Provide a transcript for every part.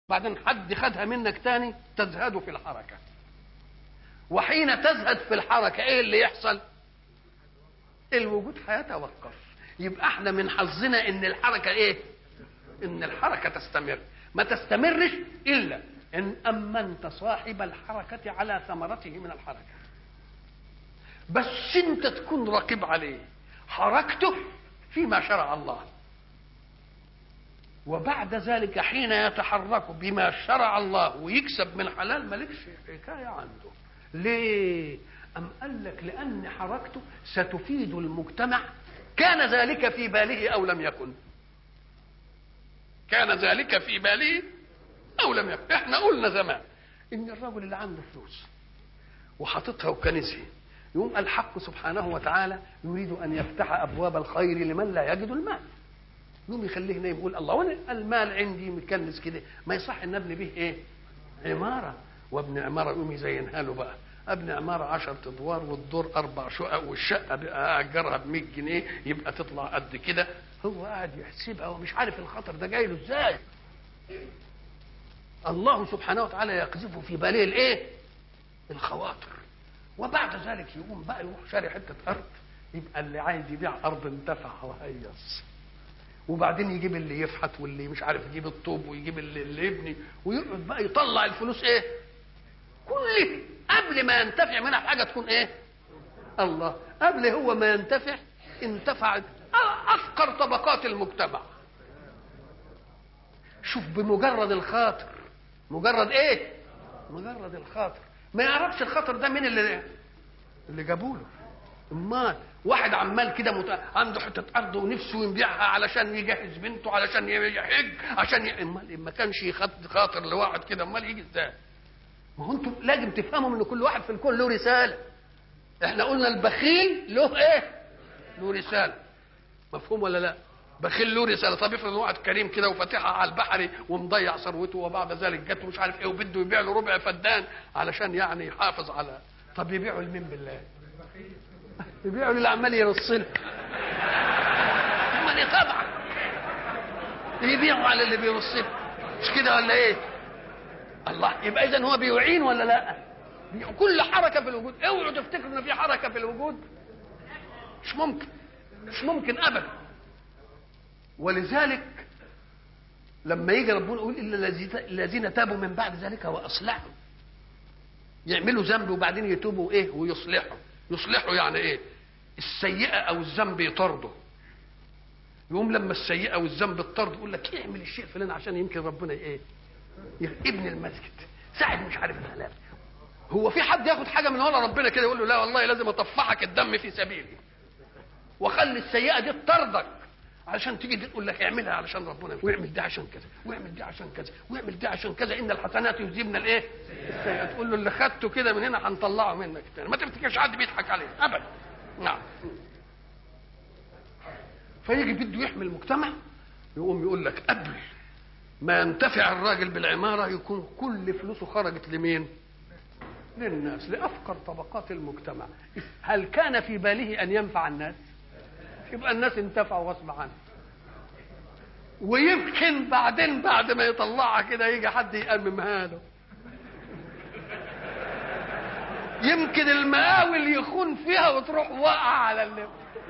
بعدين حد خدها منك تاني تزهد في الحركة. وحين تزهد في الحركة ايه اللي يحصل؟ الوجود هيتوقف. يبقى احنا من حظنا ان الحركة ايه؟ ان الحركة تستمر. ما تستمرش الا ان امنت صاحب الحركة على ثمرته من الحركة. بس انت تكون رقيب عليه، حركته فيما شرع الله، وبعد ذلك حين يتحرك بما شرع الله ويكسب من حلال مالكش حكاية عنده. ليه؟ أم قال لك لأن حركته ستفيد المجتمع، كان ذلك في باله أو لم يكن. كان ذلك في باله أو لم يكن. احنا قلنا زمان إن الرجل اللي عنده فلوس وحاططها وكنسها، يوم الحق سبحانه وتعالى يريد أن يفتح أبواب الخير لمن لا يجد المال، يوم يخليه هنا يقول الله وانا المال عندي مكنس كده، ما يصح ان ابني به ايه؟ عماره. وابن عماره يقوم يزينها له بقى، ابن عماره 10 ادوار والدور 4 شقق والشقه بقى اجرها ب 100 جنيه يبقى تطلع قد كده. هو قاعد يحسبها ومش عارف الخطر ده جاي له ازاي. الله سبحانه وتعالى يقذف في باله الايه؟ الخواطر. وبعد ذلك يقوم بقى يروح شاري حته ارض، يبقى اللي عايز يبيع ارض انتفع وهيص. وبعدين يجيب اللي يفحت واللي مش عارف يجيب الطوب ويجيب اللي يبني، ويقعد بقى يطلع الفلوس ايه؟ كل قبل ما ينتفع منها حاجه تكون ايه؟ الله. قبل هو ما ينتفع انتفع افقر طبقات المجتمع. شوف بمجرد الخاطر، مجرد ايه؟ مجرد الخاطر. ما يعرفش الخاطر ده مين اللي جابوله. امال واحد عمال كده عنده حته ارض ونفسه يبيعها علشان يجهز بنته، علشان يحج، عشان امال ما كانش خاطر لواحد كده، امال يجي ازاي؟ ما هو انتم لازم تفهموا ان كل واحد في الكون له رساله. احنا قلنا البخيل له ايه؟ له رساله. مفهوم ولا لا؟ بخيل له رساله. طب افرض واحد كريم كده وفاتحها على البحر ومضيع ثروته، وبعد ذلك جت مش عارف ايه وبده يبيع له ربع فدان علشان يعني يحافظ على، طب يبيعه لمين بالله؟ يبيعوا اللي عمال يرصله. امال طبعا يبيعوا على اللي بيرصله، مش كده ولا ايه؟ الله. يبقى اذا هو بيعين ولا لا؟ كل حركه في الوجود. اوعوا تفتكروا ان في حركه في الوجود، مش ممكن، مش ممكن ابدا. ولذلك لما يجي ربنا يقول الا الذين تابوا من بعد ذلك واصلحوا، يعملوا ذنب وبعدين يتوبوا ايه؟ ويصلحوا. يصلحوا يعني ايه؟ السيئه او الذنب يطرده. يقوم لما السيئه والذنب يطرد يقول لك اعمل الشيء فلان عشان يمكن ربنا ايه؟ ابن المسجد ساعد مش عارف الحلال. هو في حد ياخد حاجه من ورا ربنا كده يقول له لا والله لازم اطفحك الدم في سبيلي واخلي السيئه دي تطردك علشان تيجي تقول لك اعملها علشان ربنا، واعمل دي عشان كذا، واعمل دي عشان كذا، واعمل دي عشان كذا، ان الحسنات يذهبن الايه؟ السيئات. تقول له اللي خدته كده من هنا هنطلعه منك تاني. ما تفتكرش حد بيضحك عليه ابدا. نعم. فيجي بده يحمي المجتمع، يقوم يقول لك قبل ما ينتفع الراجل بالعماره يكون كل فلوسه خرجت لمين؟ للناس، لافقر طبقات المجتمع. هل كان في باله ان ينفع الناس؟ يبقى الناس انتفعوا غصب عنه. ويمكن بعدين بعد ما يطلعها كده يجي حد يأممها له، يمكن المقاول يخون فيها وتروح واقعه على اللي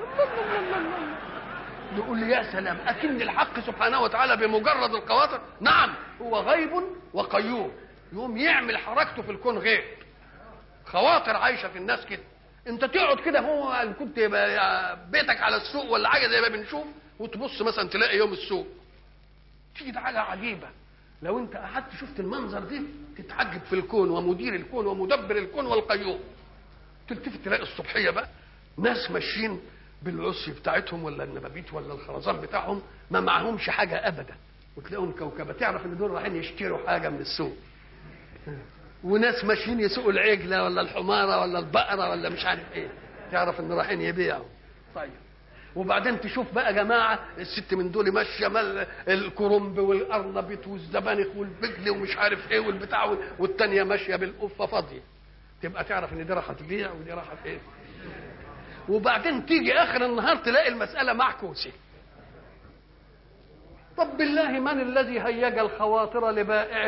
نقول يا سلام. اكن الحق سبحانه وتعالى بمجرد القواطر، نعم هو غيب وقيوم، يقوم يعمل حركته في الكون غيب، خواطر عايشه في الناس كده. انت تقعد كده، هو كنت بيتك على السوق ولا حاجه زي ما بنشوف، وتبص مثلا تلاقي يوم السوق تيجي ده حاجه عجيبه. لو انت قعدت شفت المنظر ده تتعجب في الكون ومدير الكون ومدبر الكون والقيوم. تلتفت تلاقي الصبحيه بقى ناس ماشيين بالعصي بتاعتهم ولا النبابيت ولا الخرزان بتاعهم، ما معهمش حاجه ابدا، وتلاقيهم كوكبه، تعرف ان دول رايحين يشتروا حاجه من السوق. وناس ماشيين يسوقوا العجله ولا الحماره ولا البقره ولا مش عارف ايه، تعرف ان رايحين يبيعوا. طيب وبعدين تشوف بقى جماعه الست من دول ماشيه مال الكرنب والارنبيط والزبانخ والبجل ومش عارف ايه والبتاع، والثانيه ماشيه بالقفه فاضيه، تبقى تعرف ان دي راحت تبيع ودي راحت ايه. وبعدين تيجي اخر النهار تلاقي المساله معكوسه. طب بالله من الذي هيج الخواطر لبائع